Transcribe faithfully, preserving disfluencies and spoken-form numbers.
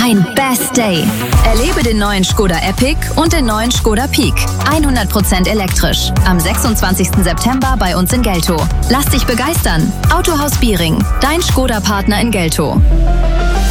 Ein Best Day. Erlebe den neuen Skoda Epic und den neuen Skoda Peak. hundert Prozent elektrisch. Am sechsundzwanzigsten September bei uns in Geltow. Lass dich begeistern. Autohaus Biering, dein Skoda-Partner in Geltow.